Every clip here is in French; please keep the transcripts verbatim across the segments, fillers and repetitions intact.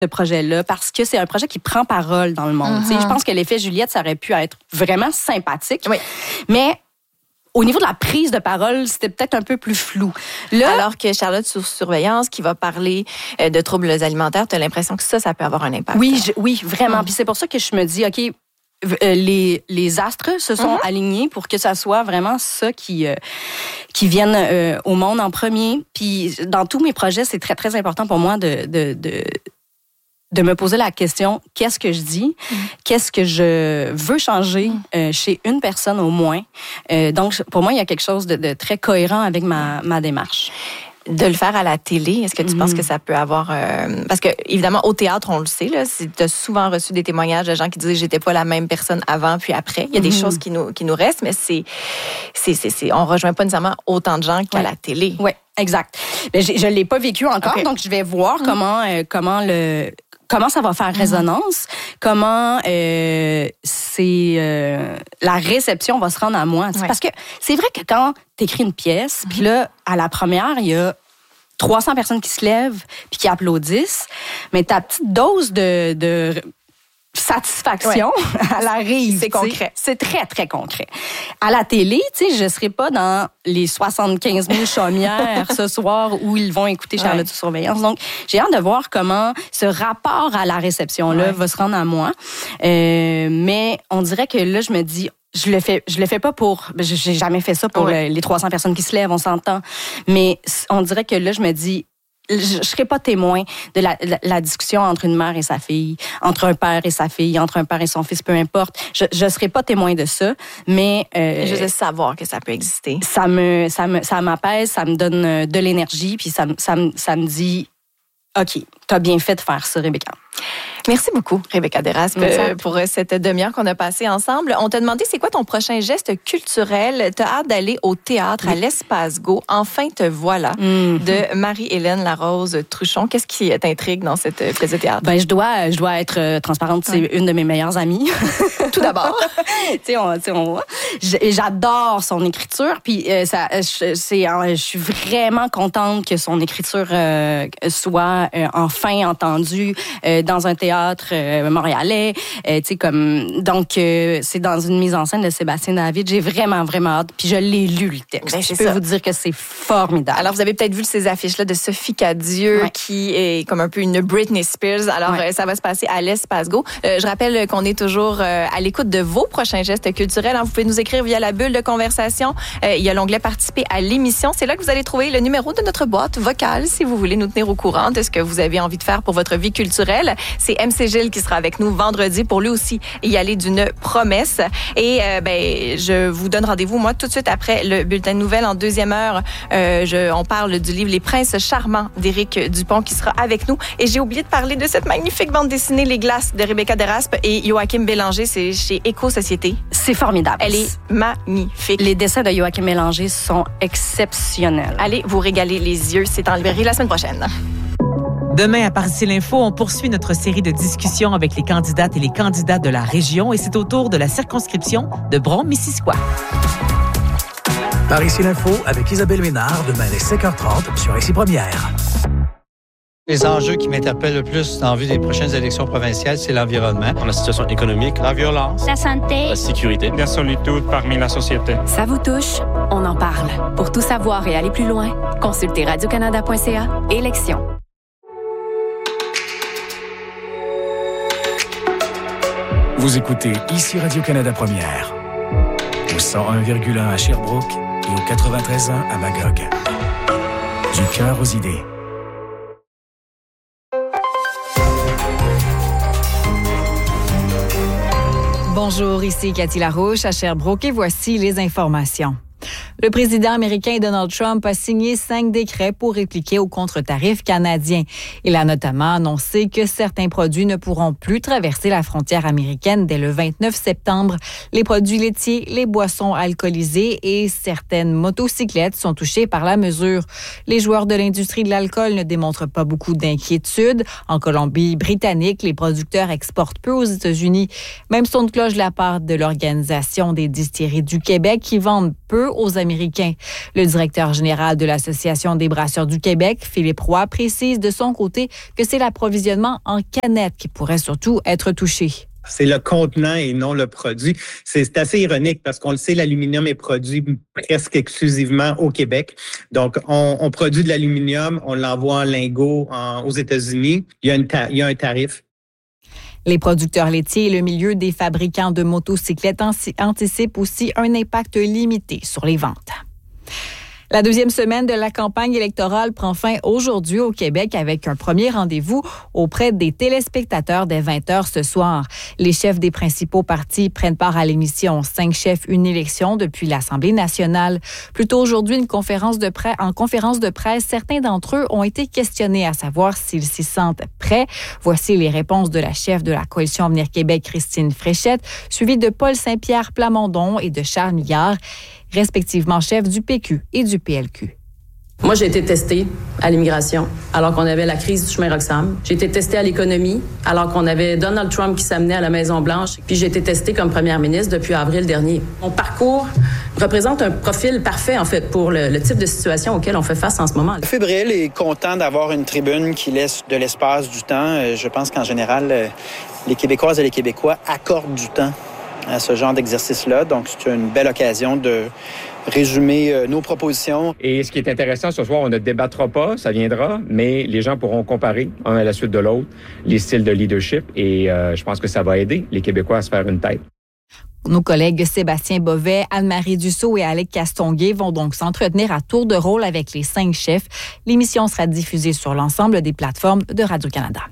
ce projet-là parce que c'est un projet qui prend parole dans le monde. Mm-hmm. Je pense que l'effet Juliette, ça aurait pu être vraiment sympathique, oui. mais au niveau de la prise de parole, c'était peut-être un peu plus flou. Là, alors que Charlotte sous surveillance, qui va parler de troubles alimentaires, tu as l'impression que ça, ça peut avoir un impact. Oui, je, oui, vraiment. Mm. Puis c'est pour ça que je me dis, OK, les, les astres se sont mm-hmm. alignés pour que ça soit vraiment ça qui, euh, qui vienne euh, au monde en premier. Puis dans tous mes projets, c'est très, très important pour moi de... de, de de me poser la question, qu'est-ce que je dis? Mm. Qu'est-ce que je veux changer mm. euh, chez une personne au moins? Euh, donc, pour moi, il y a quelque chose de, de très cohérent avec ma, ma démarche. De le faire à la télé, est-ce que tu mm. penses que ça peut avoir... Euh, parce que, évidemment, au théâtre, on le sait, là, tu as souvent reçu des témoignages de gens qui disent « j'étais pas la même personne avant puis après ». Il y a des mm. choses qui nous, qui nous restent, mais c'est, c'est, c'est, c'est, on rejoint pas nécessairement autant de gens qu'à ouais. la télé. Oui, exact. Mais je ne l'ai pas vécu encore, okay. donc je vais voir mm. comment, euh, comment le... Comment ça va faire résonance? Mmh. Comment euh, c'est euh, la réception va se rendre à moi? Ouais. Parce que c'est vrai que quand tu écris une pièce, mmh. puis là, à la première, il y a trois cents personnes qui se lèvent puis qui applaudissent, mais ta petite dose de... de satisfaction, ouais. elle arrive. C'est concret. C'est très, très concret. À la télé, tu sais, je ne serai pas dans les soixante-quinze mille chaumières ce soir où ils vont écouter Charlotte sous surveillance. Donc, j'ai hâte de voir comment ce rapport à la réception-là ouais. va se rendre à moi. Euh, mais on dirait que là, je me dis, je le fais, je le fais pas pour, j'ai jamais fait ça pour ouais. le, les trois cents personnes qui se lèvent, on s'entend. Mais on dirait que là, je me dis, je ne serai pas témoin de la, la, la discussion entre une mère et sa fille, entre un père et sa fille, entre un père et son fils, peu importe. Je ne serai pas témoin de ça, mais... Euh, je veux savoir que ça peut exister. Ça me, ça me, ça m'apaise, ça me donne de l'énergie, puis ça, ça, ça me dit, OK, tu as bien fait de faire ça, Rebecca. Merci beaucoup, Rebecca Deraspe, euh, pour cette demi-heure qu'on a passée ensemble. On t'a demandé c'est quoi ton prochain geste culturel. Tu as hâte d'aller au théâtre oui. à l'Espace Go. Enfin, te voilà, mm-hmm. de Marie-Hélène Larose-Truchon. Qu'est-ce qui t'intrigue dans cette pièce de théâtre? Ben, je dois, je dois être transparente. C'est ouais. une de mes meilleures amies. Tout d'abord. tu sais, on, tu sais, on voit. J'adore son écriture. Puis, euh, ça, je, c'est, je suis vraiment contente que son écriture euh, soit euh, enfin entendue euh, dans un théâtre euh, montréalais, euh, tu sais comme donc euh, c'est dans une mise en scène de Sébastien David. J'ai vraiment vraiment hâte. Puis je l'ai lu le texte. Ben, je peux ça. vous dire que c'est formidable. Alors vous avez peut-être vu ces affiches là de Sophie Cadieux ouais. qui est comme un peu une Britney Spears. Alors ouais. euh, ça va se passer à l'Espace Go. Euh, je rappelle qu'on est toujours euh, à l'écoute de vos prochains gestes culturels. Alors, vous pouvez nous écrire via la bulle de conversation. Euh, il y a l'onglet participer à l'émission. C'est là que vous allez trouver le numéro de notre boîte vocale si vous voulez nous tenir au courant de ce que vous avez envie de faire pour votre vie culturelle. C'est M C Gilles qui sera avec nous vendredi pour lui aussi y aller d'une promesse. Et euh, ben, je vous donne rendez-vous, moi, tout de suite après le bulletin de nouvelles en deuxième heure. Euh, je, on parle du livre Les Princes charmants d'Éric Dupont qui sera avec nous. Et j'ai oublié de parler de cette magnifique bande dessinée Les Glaces de Rebecca Deraspe et Joachim Bélanger. C'est chez Éco-Société. C'est formidable. Elle est magnifique. Les dessins de Joachim Bélanger sont exceptionnels. Allez vous régaler les yeux. C'est en librairie la semaine prochaine. Demain, à Par-ici l'info, on poursuit notre série de discussions avec les candidates et les candidats de la région et c'est au tour de la circonscription de Bron-Missisquoi. Par-ici l'info avec Isabelle Ménard, demain les cinq heures trente sur Ici Première. Les enjeux qui m'interpellent le plus en vue des prochaines élections provinciales, c'est l'environnement. La situation économique, la violence, la santé, la sécurité, la solitude parmi la société. Ça vous touche? On en parle. Pour tout savoir et aller plus loin, consultez radio canada point c a. Élections. Vous écoutez Ici Radio-Canada Première, au cent un virgule un à Sherbrooke et au quatre-vingt-treize virgule un à Magog. Du cœur aux idées. Bonjour, ici Cathy Larouche à Sherbrooke et voici les informations. Le président américain Donald Trump a signé cinq décrets pour répliquer aux contre-tarifs canadiens. Il a notamment annoncé que certains produits ne pourront plus traverser la frontière américaine dès le vingt-neuf septembre. Les produits laitiers, les boissons alcoolisées et certaines motocyclettes sont touchés par la mesure. Les joueurs de l'industrie de l'alcool ne démontrent pas beaucoup d'inquiétude. En Colombie-Britannique, les producteurs exportent peu aux États-Unis. Même son de cloche de la part de l'Organisation des distilleries du Québec qui vendent peu aux Américains américain. Le directeur général de l'Association des brasseurs du Québec, Philippe Roy, précise de son côté que c'est l'approvisionnement en canettes qui pourrait surtout être touché. C'est le contenant et non le produit. C'est, c'est assez ironique parce qu'on le sait, l'aluminium est produit presque exclusivement au Québec. Donc, on, on produit de l'aluminium, on l'envoie en lingots en, aux États-Unis. Il y a, une ta- il y a un tarif. Les producteurs laitiers et le milieu des fabricants de motocyclettes anticipent aussi un impact limité sur les ventes. La deuxième semaine de la campagne électorale prend fin aujourd'hui au Québec avec un premier rendez-vous auprès des téléspectateurs dès vingt heures ce soir. Les chefs des principaux partis prennent part à l'émission Cinq chefs, une élection depuis l'Assemblée nationale. Plus tôt aujourd'hui, une conférence de presse, en conférence de presse, certains d'entre eux ont été questionnés à savoir s'ils s'y sentent prêts. Voici les réponses de la chef de la Coalition Avenir Québec, Christine Fréchette, suivie de Paul Saint-Pierre Plamondon et de Charles Milliard, respectivement chefs du P Q et du P L Q. Moi, j'ai été testée à l'immigration alors qu'on avait la crise du chemin Roxham. J'ai été testée à l'économie alors qu'on avait Donald Trump qui s'amenait à la Maison-Blanche. Puis j'ai été testée comme première ministre depuis avril dernier. Mon parcours représente un profil parfait, en fait, pour le, le type de situation auquel on fait face en ce moment. Fébril est content d'avoir une tribune qui laisse de l'espace, du temps. Je pense qu'en général, les Québécoises et les Québécois accordent du temps à ce genre d'exercice-là. Donc, c'est une belle occasion de résumer euh, nos propositions. Et ce qui est intéressant, ce soir, on ne débattra pas, ça viendra, mais les gens pourront comparer, un à la suite de l'autre, les styles de leadership. Et euh, je pense que ça va aider les Québécois à se faire une tête. Nos collègues Sébastien Bovet, Anne-Marie Dussault et Alec Castonguay vont donc s'entretenir à tour de rôle avec les cinq chefs. L'émission sera diffusée sur l'ensemble des plateformes de Radio-Canada.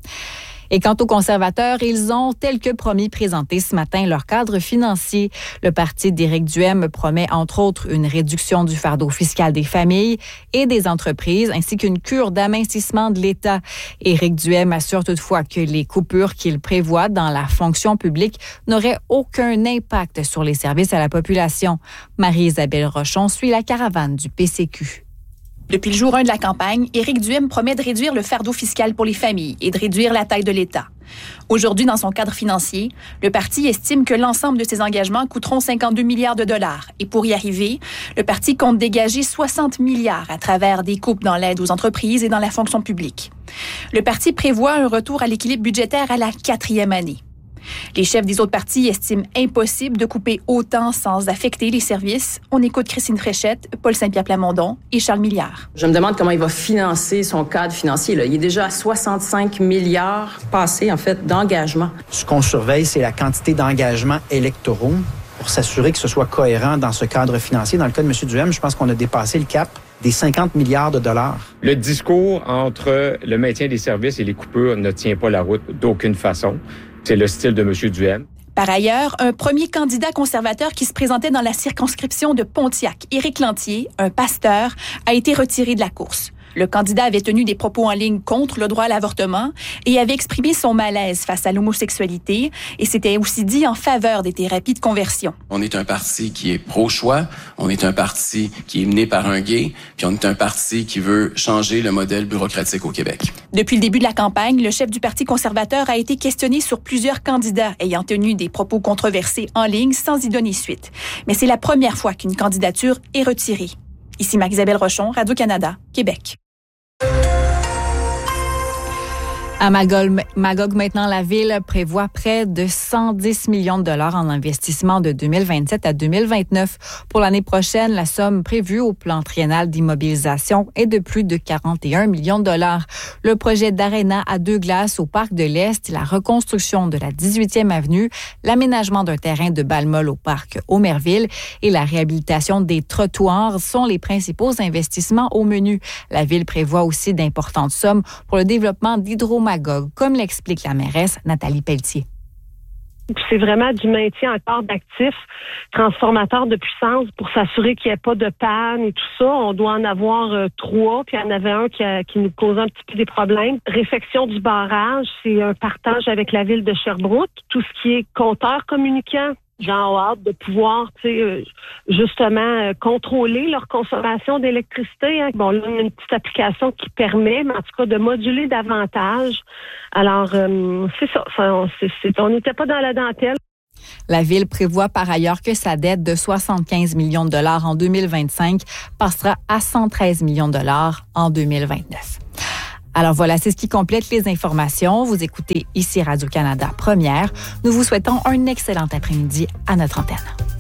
Et quant aux conservateurs, ils ont, tel que promis, présenté ce matin leur cadre financier. Le parti d'Éric Duhem promet, entre autres, une réduction du fardeau fiscal des familles et des entreprises, ainsi qu'une cure d'amincissement de l'État. Éric Duhem assure toutefois que les coupures qu'il prévoit dans la fonction publique n'auraient aucun impact sur les services à la population. Marie-Isabelle Rochon suit la caravane du P C Q. Depuis le jour un de la campagne, Éric Duhem promet de réduire le fardeau fiscal pour les familles et de réduire la taille de l'État. Aujourd'hui, dans son cadre financier, le parti estime que l'ensemble de ses engagements coûteront cinquante-deux milliards de dollars. Et pour y arriver, le parti compte dégager soixante milliards à travers des coupes dans l'aide aux entreprises et dans la fonction publique. Le parti prévoit un retour à l'équilibre budgétaire à la quatrième année. Les chefs des autres partis estiment impossible de couper autant sans affecter les services. On écoute Christine Fréchette, Paul Saint-Pierre Plamondon et Charles Milliard. Je me demande comment il va financer son cadre financier. Là. Il est déjà à soixante-cinq milliards passés, en fait, d'engagement. Ce qu'on surveille, c'est la quantité d'engagements électoraux pour s'assurer que ce soit cohérent dans ce cadre financier. Dans le cas de M. Duhem, je pense qu'on a dépassé le cap des cinquante milliards de dollars. Le discours entre le maintien des services et les coupures ne tient pas la route d'aucune façon. C'est le style de M. Duhem. Par ailleurs, un premier candidat conservateur qui se présentait dans la circonscription de Pontiac, Éric Lantier, un pasteur, a été retiré de la course. Le candidat avait tenu des propos en ligne contre le droit à l'avortement et avait exprimé son malaise face à l'homosexualité et s'était aussi dit en faveur des thérapies de conversion. On est un parti qui est pro-choix, on est un parti qui est mené par un gay, puis on est un parti qui veut changer le modèle bureaucratique au Québec. Depuis le début de la campagne, le chef du Parti conservateur a été questionné sur plusieurs candidats ayant tenu des propos controversés en ligne sans y donner suite. Mais c'est la première fois qu'une candidature est retirée. Ici Marie-Isabelle Rochon, Radio-Canada, Québec. À Magog, Magog, maintenant, la Ville prévoit près de cent dix millions de dollars en investissement de deux mille vingt-sept à deux mille vingt-neuf. Pour l'année prochaine, la somme prévue au plan triennal d'immobilisation est de plus de quarante et un millions de dollars. Le projet d'Arena à deux glaces au Parc de l'Est, la reconstruction de la dix-huitième avenue, l'aménagement d'un terrain de balle-molle au Parc Aumerville et la réhabilitation des trottoirs sont les principaux investissements au menu. La Ville prévoit aussi d'importantes sommes pour le développement d'Hydro-Magog, comme l'explique la mairesse Nathalie Pelletier. C'est vraiment du maintien encore d'actifs transformateurs de puissance pour s'assurer qu'il n'y ait pas de panne et tout ça. On doit en avoir euh, trois, puis il y en avait un qui, a, qui nous causait un petit peu des problèmes. Réfection du barrage, c'est un partage avec la ville de Sherbrooke. Tout ce qui est compteur communicant, j'ai hâte de pouvoir, tu sais, euh, justement euh, contrôler leur consommation d'électricité. Hein. Bon, là, on a une petite application qui permet, mais en tout cas, de moduler davantage. Alors, euh, c'est ça. ça c'est, c'est, on n'était pas dans la dentelle. La Ville prévoit par ailleurs que sa dette de soixante-quinze millions de dollars en deux mille vingt-cinq passera à cent treize millions de dollars en deux mille vingt-neuf. Alors voilà, c'est ce qui complète les informations. Vous écoutez ici Radio-Canada Première. Nous vous souhaitons un excellent après-midi à notre antenne.